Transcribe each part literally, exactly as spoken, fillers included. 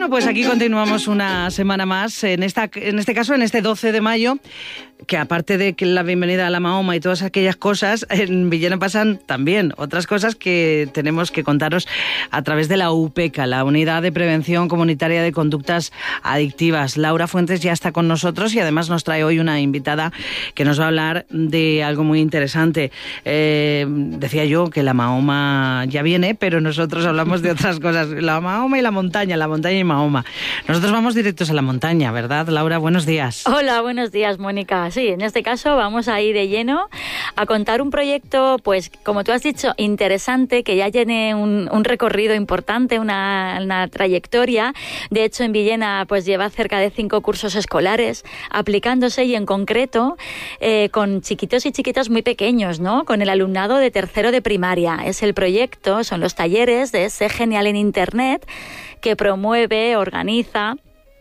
Bueno, pues aquí continuamos una semana más, en, esta, en este caso en este doce de mayo, que aparte de que la bienvenida a la Mahoma y todas aquellas cosas, en Villena pasan también otras cosas que tenemos que contaros a través de la U P E C A, la Unidad de Prevención Comunitaria de Conductas Adictivas. Laura Fuentes ya está con nosotros y además nos trae hoy una invitada que nos va a hablar de algo muy interesante. Eh, decía yo que la Mahoma ya viene, pero nosotros hablamos de otras cosas. La Mahoma y la montaña, la montaña y Mahoma. Nosotros vamos directos a la montaña, ¿verdad, Laura? Buenos días. Hola, buenos días, Mónica. Sí, en este caso vamos a ir de lleno a contar un proyecto, pues como tú has dicho, interesante, que ya tiene un, un recorrido importante, una, una trayectoria. De hecho, en Villena pues lleva cerca de cinco cursos escolares aplicándose y en concreto eh, con chiquitos y chiquitas muy pequeños, ¿no? Con el alumnado de tercero de primaria. Es el proyecto, son los talleres de Sé Genial en Internet, que promueve, organiza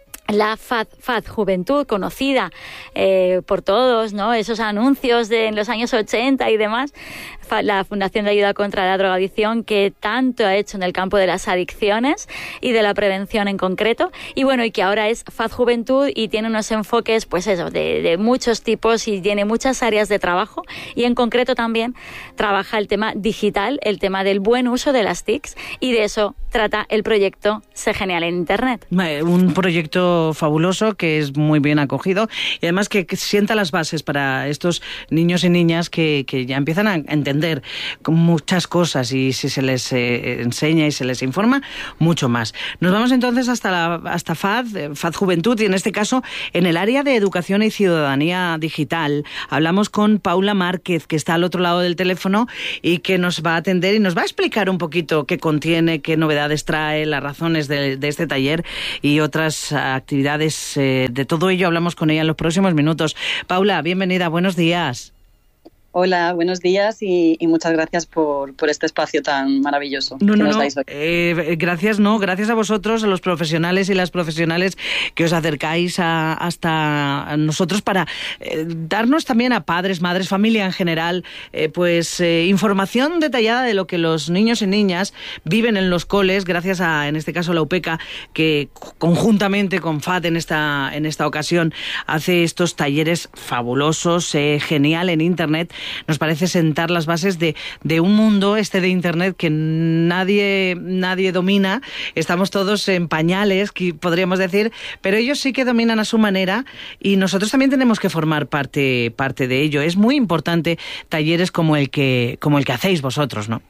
la F A D, F A D Juventud, conocida eh, por todos, ¿no? Esos anuncios de en los años ochenta y demás, la Fundación de Ayuda contra la Drogadicción, que tanto ha hecho en el campo de las adicciones y de la prevención en concreto, y bueno, y que ahora es F A D Juventud y tiene unos enfoques, pues eso, de, de muchos tipos y tiene muchas áreas de trabajo, y en concreto también trabaja el tema digital, el tema del buen uso de las T I Cs, y de eso trata el proyecto Sé Genial en Internet. Un proyecto fabuloso que es muy bien acogido y además que, que sienta las bases para estos niños y niñas que, que ya empiezan a entender muchas cosas y si se les eh, enseña y se les informa, mucho más. Nos vamos entonces hasta, la, hasta F A D, F A D Juventud, y en este caso en el área de educación y ciudadanía digital. Hablamos con Paula Márquez, que está al otro lado del teléfono y que nos va a atender y nos va a explicar un poquito qué contiene, qué novedades trae, las razones de, de este taller y otras actividades. Eh, de todo ello hablamos con ella en los próximos minutos. Paula, bienvenida, buenos días. Hola, buenos días y, y muchas gracias por, por este espacio tan maravilloso no, que no, nos no. dais hoy. Eh, gracias, no, gracias a vosotros, a los profesionales y las profesionales que os acercáis a, hasta nosotros para eh, darnos también a padres, madres, familia en general, eh, pues eh, información detallada de lo que los niños y niñas viven en los coles, gracias a, en este caso, la U P E C A, que conjuntamente con F A D en esta, en esta ocasión hace estos talleres fabulosos, eh, genial en Internet. Nos parece sentar las bases de, de un mundo este de Internet que nadie, nadie domina. Estamos todos en pañales, que podríamos decir, pero ellos sí que dominan a su manera y nosotros también tenemos que formar parte, parte de ello. Es muy importante talleres como el que, como el que hacéis vosotros, ¿no?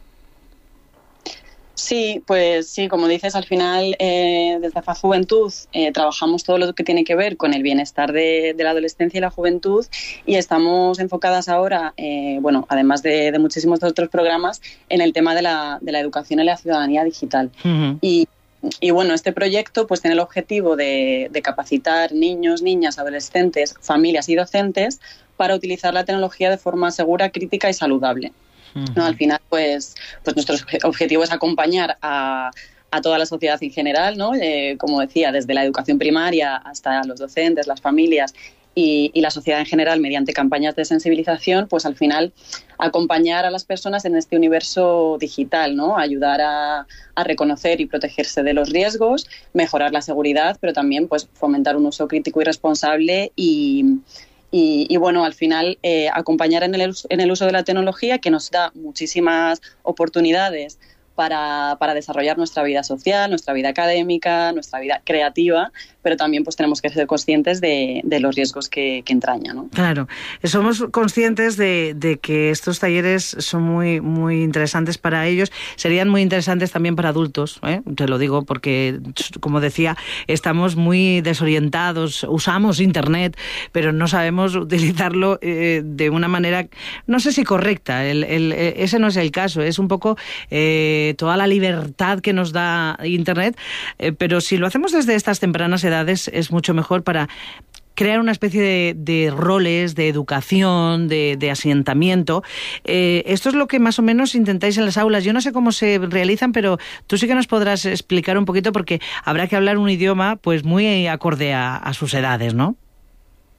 Sí, pues sí, como dices, al final eh, desde F A D Juventud eh, trabajamos todo lo que tiene que ver con el bienestar de, de la adolescencia y la juventud y estamos enfocadas ahora, eh, bueno, además de, de muchísimos otros programas, en el tema de la, de la educación y la ciudadanía digital. Uh-huh. Y Y bueno, este proyecto pues tiene el objetivo de, de capacitar niños, niñas, adolescentes, familias y docentes para utilizar la tecnología de forma segura, crítica y saludable. No, al final, pues, pues nuestro objetivo es acompañar a, a toda la sociedad en general, ¿no? Eh, como decía, desde la educación primaria hasta los docentes, las familias y, y la sociedad en general, mediante campañas de sensibilización, pues al final acompañar a las personas en este universo digital, ¿no? Ayudar a, a reconocer y protegerse de los riesgos, mejorar la seguridad, pero también pues fomentar un uso crítico y responsable y Y, y bueno, al final eh, acompañar en el, en el uso de la tecnología, que nos da muchísimas oportunidades para, para desarrollar nuestra vida social, nuestra vida académica, nuestra vida creativa, pero también pues tenemos que ser conscientes de, de los riesgos que, que entraña, ¿no? Claro, somos conscientes de, de que estos talleres son muy, muy interesantes para ellos, serían muy interesantes también para adultos, ¿eh? Te lo digo porque, como decía, estamos muy desorientados, usamos Internet, pero no sabemos utilizarlo eh, de una manera, no sé si correcta, el, el, ese no es el caso, es un poco eh, toda la libertad que nos da Internet, eh, pero si lo hacemos desde estas tempranas edades es mucho mejor para crear una especie de, de roles, de educación, de, de asentamiento. Eh, esto es lo que más o menos intentáis en las aulas. Yo no sé cómo se realizan, pero tú sí que nos podrás explicar un poquito porque habrá que hablar un idioma pues muy acorde a, a sus edades, ¿no?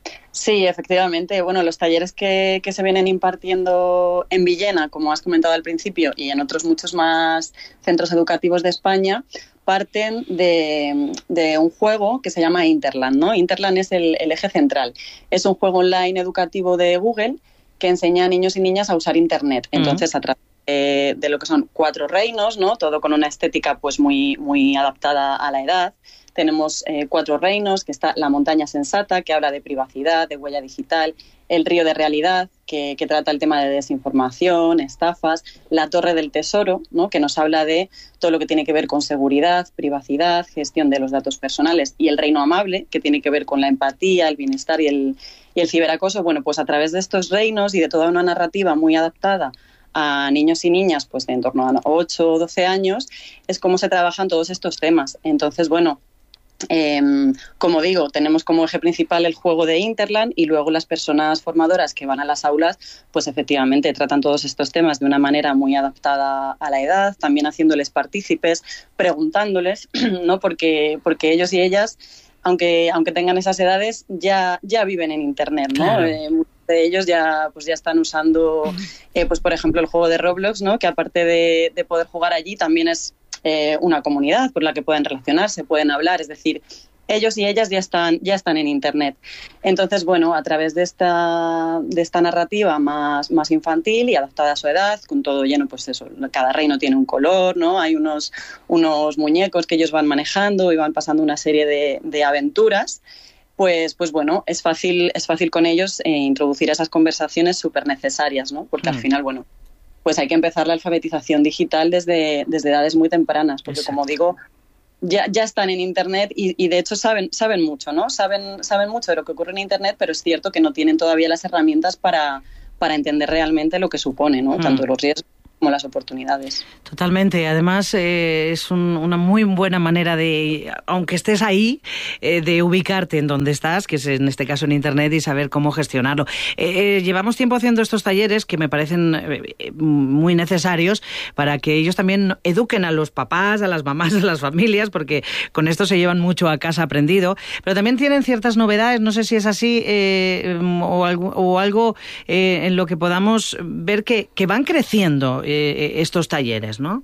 Sí, efectivamente. Bueno, los talleres que, que se vienen impartiendo en Villena, como has comentado al principio, y en otros muchos más centros educativos de España, parten de, de un juego que se llama Interland, ¿no? Interland es el, el eje central. Es un juego online educativo de Google que enseña a niños y niñas a usar Internet. Entonces, uh-huh. a través de, de lo que son cuatro reinos, ¿no? Todo con una estética pues muy, muy adaptada a la edad. Tenemos eh, cuatro reinos, que está la montaña sensata, que habla de privacidad, de huella digital, el río de realidad, que, que trata el tema de desinformación, estafas, la torre del tesoro, ¿no? Que nos habla de todo lo que tiene que ver con seguridad, privacidad, gestión de los datos personales, y el reino amable, que tiene que ver con la empatía, el bienestar y el, y el ciberacoso. Bueno, pues a través de estos reinos y de toda una narrativa muy adaptada a niños y niñas pues de en torno a ocho o doce años, es cómo se trabajan todos estos temas. Entonces, bueno, Eh, como digo, tenemos como eje principal el juego de Interland y luego las personas formadoras que van a las aulas, pues efectivamente tratan todos estos temas de una manera muy adaptada a la edad, también haciéndoles partícipes, preguntándoles, ¿no? Porque, porque ellos y ellas, aunque, aunque tengan esas edades, ya, ya viven en Internet, ¿no? Claro. Eh, muchos de ellos ya, pues ya están usando, eh, pues por ejemplo, el juego de Roblox, ¿no? Que aparte de, de poder jugar allí, también es Eh, una comunidad por la que pueden relacionarse, pueden hablar, es decir, ellos y ellas ya están, ya están en Internet. Entonces, bueno, a través de esta, de esta narrativa más, más infantil y adaptada a su edad, con todo lleno, pues eso, cada reino tiene un color, ¿no? Hay unos, unos muñecos que ellos van manejando y van pasando una serie de, de aventuras. Pues, pues bueno, es fácil, es fácil con ellos eh, introducir esas conversaciones súper necesarias, ¿no? Porque mm. al final, bueno, pues hay que empezar la alfabetización digital desde, desde edades muy tempranas, porque Exacto. como digo, ya, ya están en Internet y, y de hecho saben, saben mucho, ¿no? Saben, saben mucho de lo que ocurre en Internet, pero es cierto que no tienen todavía las herramientas para, para entender realmente lo que supone, ¿no? Mm. Tanto los riesgos como las oportunidades. Totalmente. Además, eh, es un, una muy buena manera de, aunque estés ahí, eh, de ubicarte en donde estás, que es en este caso en Internet, y saber cómo gestionarlo. Eh, eh, llevamos tiempo haciendo estos talleres que me parecen eh, muy necesarios para que ellos también eduquen a los papás, a las mamás, a las familias, porque con esto se llevan mucho a casa aprendido, pero también tienen ciertas novedades, no sé si es así, eh, o algo, o algo eh, en lo que podamos ver que, que van creciendo estos talleres, ¿no?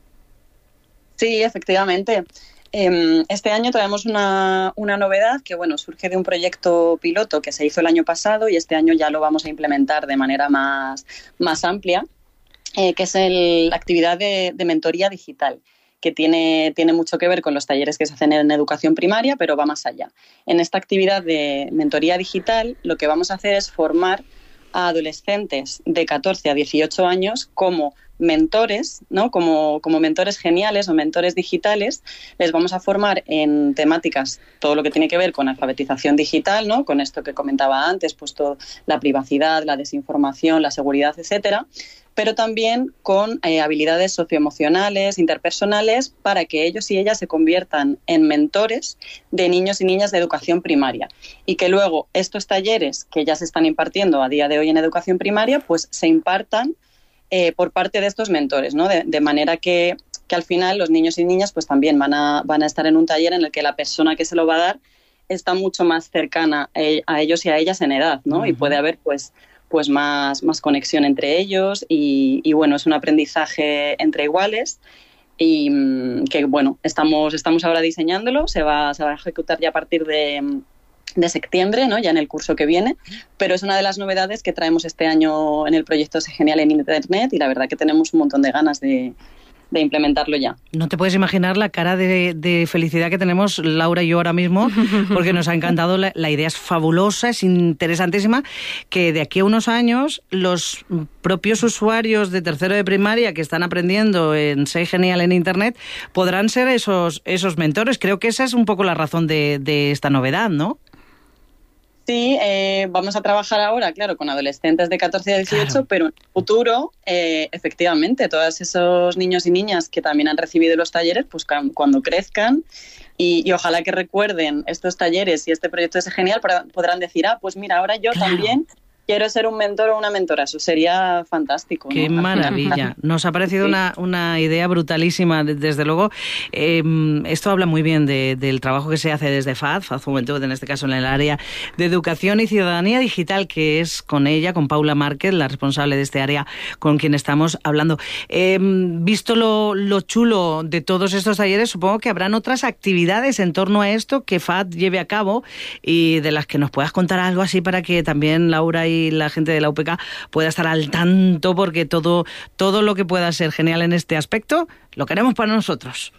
Sí, efectivamente. Este año traemos una, una novedad que, bueno, surge de un proyecto piloto que se hizo el año pasado y este año ya lo vamos a implementar de manera más, más amplia, eh, que es el, la actividad de, de mentoría digital, que tiene, tiene mucho que ver con los talleres que se hacen en educación primaria, pero va más allá. En esta actividad de mentoría digital lo que vamos a hacer es formar a adolescentes de catorce a dieciocho años como mentores, ¿no? Como, como mentores geniales o mentores digitales. Les vamos a formar en temáticas, todo lo que tiene que ver con alfabetización digital, ¿no? Con esto que comentaba antes, pues todo, la privacidad, la desinformación, la seguridad, etcétera, pero también con eh, habilidades socioemocionales, interpersonales, para que ellos y ellas se conviertan en mentores de niños y niñas de educación primaria y que luego estos talleres que ya se están impartiendo a día de hoy en educación primaria, pues se impartan eh, por parte de estos mentores, ¿no? De, de manera que, que al final los niños y niñas pues también van a, van a estar en un taller en el que la persona que se lo va a dar está mucho más cercana a ellos y a ellas en edad, ¿no? Uh-huh. Y puede haber pues pues más, más conexión entre ellos y, y bueno, es un aprendizaje entre iguales y que bueno, estamos, estamos ahora diseñándolo, se va, se va a ejecutar ya a partir de, de septiembre, ¿no? Ya en el curso que viene, pero es una de las novedades que traemos este año en el proyecto Se Genial en Internet y la verdad que tenemos un montón de ganas de de implementarlo ya. No te puedes imaginar la cara de, de felicidad que tenemos Laura y yo ahora mismo, porque nos ha encantado, la, la idea es fabulosa, es interesantísima, que de aquí a unos años los propios usuarios de tercero de primaria que están aprendiendo en Sé Genial en Internet podrán ser esos, esos mentores. Creo que esa es un poco la razón de, de esta novedad, ¿no? Sí, eh, vamos a trabajar ahora, claro, con adolescentes de catorce a dieciocho, claro. Pero en el futuro, eh, efectivamente, todos esos niños y niñas que también han recibido los talleres, pues cuando crezcan y, y ojalá que recuerden estos talleres y este proyecto es genial, podrán decir, ah, pues mira, ahora yo claro. también quiero ser un mentor o una mentora, eso sería fantástico, ¿no? Qué maravilla. Nos ha parecido sí. una, una idea brutalísima, desde luego. Eh, esto habla muy bien de, del trabajo que se hace desde F A D, F A D Juventud, en este caso en el área de Educación y Ciudadanía Digital, que es con ella, con Paula Márquez, la responsable de este área con quien estamos hablando. Eh, visto lo, lo chulo de todos estos talleres, supongo que habrán otras actividades en torno a esto que F A D lleve a cabo y de las que nos puedas contar algo así para que también Laura y la gente de la U P K pueda estar al tanto, porque todo, todo lo que pueda ser genial en este aspecto lo queremos para nosotros.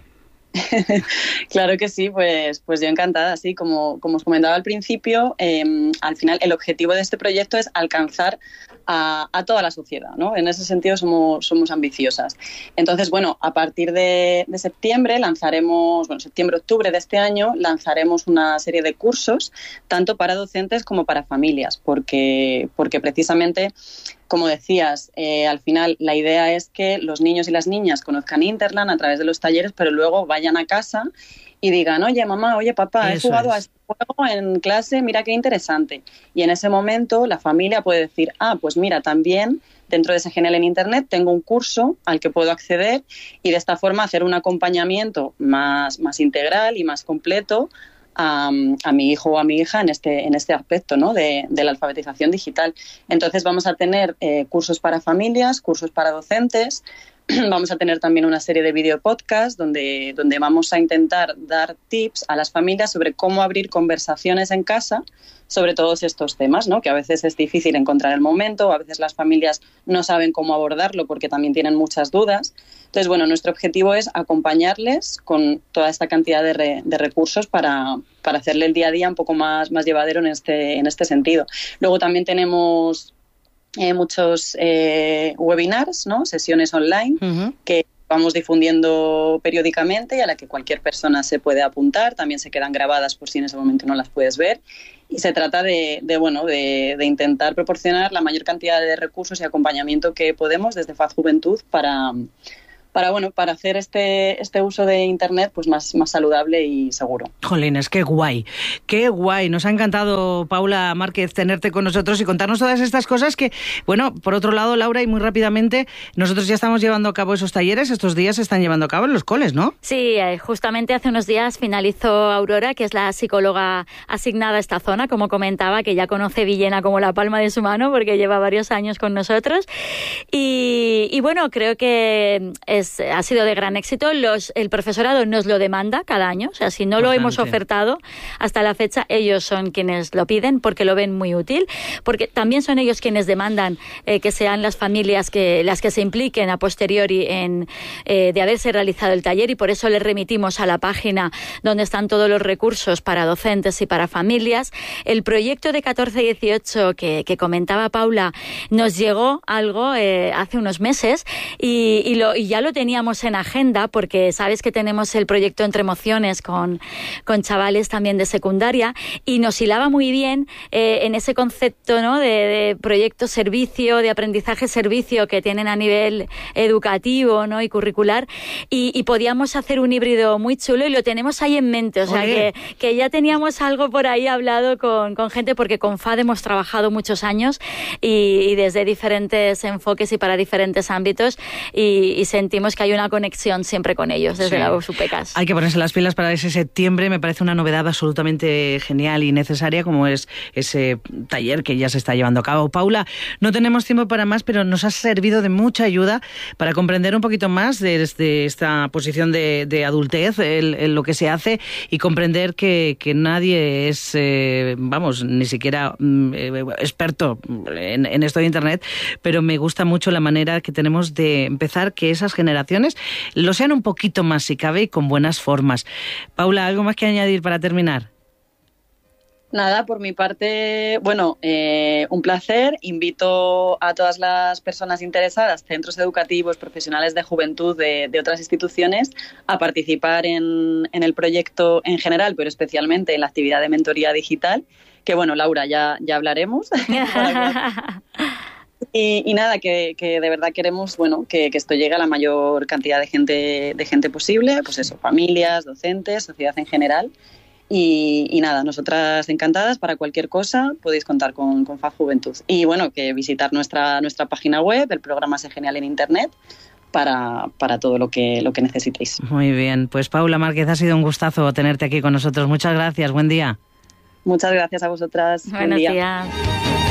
Claro que sí, pues, pues yo encantada. Sí, como, como os comentaba al principio, eh, al final el objetivo de este proyecto es alcanzar a, a toda la sociedad, ¿no? En ese sentido somos, somos ambiciosas. Entonces, bueno, a partir de, de septiembre lanzaremos, bueno, septiembre-octubre de este año, lanzaremos una serie de cursos, tanto para docentes como para familias, porque, porque precisamente, como decías, eh, al final la idea es que los niños y las niñas conozcan Interland a través de los talleres, pero luego vayan a casa y digan, oye, mamá, oye, papá, Eso he jugado es. a este juego en clase, mira qué interesante. Y en ese momento la familia puede decir, ah, pues mira, también dentro de ese Genial en Internet tengo un curso al que puedo acceder y de esta forma hacer un acompañamiento más, más integral y más completo A, a mi hijo o a mi hija en este, en este aspecto, ¿no? de, de la alfabetización digital. Entonces vamos a tener eh, cursos para familias, cursos para docentes, vamos a tener también una serie de videopodcasts donde, donde vamos a intentar dar tips a las familias sobre cómo abrir conversaciones en casa sobre todos estos temas, ¿no? Que a veces es difícil encontrar el momento, a veces las familias no saben cómo abordarlo porque también tienen muchas dudas. Entonces, bueno, nuestro objetivo es acompañarles con toda esta cantidad de, re, de recursos para, para hacerle el día a día un poco más, más llevadero en este, en este sentido. Luego también tenemos eh, muchos eh, webinars, ¿no? Sesiones online, uh-huh. que vamos difundiendo periódicamente y a la que cualquier persona se puede apuntar. También se quedan grabadas por si en ese momento no las puedes ver. Y se trata de, de, bueno, de, de intentar proporcionar la mayor cantidad de recursos y acompañamiento que podemos desde F A D Juventud para... para bueno para hacer este este uso de Internet pues más, más saludable y seguro. Jolines, qué guay, qué guay. Nos ha encantado, Paula Márquez, tenerte con nosotros y contarnos todas estas cosas que, bueno, por otro lado, Laura, y muy rápidamente, nosotros ya estamos llevando a cabo esos talleres, estos días se están llevando a cabo en los coles, ¿no? Sí, justamente hace unos días finalizó Aurora, que es la psicóloga asignada a esta zona, como comentaba, que ya conoce Villena como la palma de su mano porque lleva varios años con nosotros. Y, y bueno, creo que es ha sido de gran éxito. Los, el profesorado nos lo demanda cada año, o sea, si no Importante. Lo hemos ofertado hasta la fecha, ellos son quienes lo piden porque lo ven muy útil, porque también son ellos quienes demandan eh, que sean las familias que las que se impliquen a posteriori en eh, de haberse realizado el taller, y por eso les remitimos a la página donde están todos los recursos para docentes y para familias. El proyecto de catorce a dieciocho que, que comentaba Paula nos llegó algo eh, hace unos meses y, y, lo, y ya lo teníamos en agenda, porque sabes que tenemos el proyecto Entre Emociones con, con chavales también de secundaria, y nos hilaba muy bien eh, en ese concepto, ¿no? de, de proyecto servicio, de aprendizaje servicio que tienen a nivel educativo, ¿no? y curricular, y, y podíamos hacer un híbrido muy chulo y lo tenemos ahí en mente, o sea que, que ya teníamos algo por ahí hablado con, con gente, porque con F A D hemos trabajado muchos años y, y desde diferentes enfoques y para diferentes ámbitos, y, y sentimos que hay una conexión siempre con ellos desde sí. la U P K. Hay que ponerse las pilas para ese septiembre. Me parece una novedad absolutamente genial y necesaria, como es ese taller que ya se está llevando a cabo. Paula, no tenemos tiempo para más, pero nos ha servido de mucha ayuda para comprender un poquito más de, de esta posición de, de adultez, el, el, lo que se hace, y comprender que, que nadie es, eh, vamos, ni siquiera eh, experto en, en esto de Internet, pero me gusta mucho la manera que tenemos de empezar que esas generaciones lo sean un poquito más, si cabe, y con buenas formas. Paula, ¿algo más que añadir para terminar? Nada, por mi parte, bueno, eh, un placer. Invito a todas las personas interesadas, centros educativos, profesionales de juventud de, de otras instituciones, a participar en, en el proyecto en general, pero especialmente en la actividad de mentoría digital, que bueno, Laura, ya, ya hablaremos. Y, y nada, que, que de verdad queremos, bueno, que, que esto llegue a la mayor cantidad de gente, de gente posible, pues eso, familias, docentes, sociedad en general. Y, y nada, nosotras encantadas para cualquier cosa, podéis contar con, con F A F Juventud. Y bueno, que visitar nuestra, nuestra página web, el programa Es Genial en Internet, para, para todo lo que, lo que necesitéis. Muy bien, pues Paula Márquez, ha sido un gustazo tenerte aquí con nosotros. Muchas gracias, buen día. Muchas gracias a vosotras. Buenos buen día. días.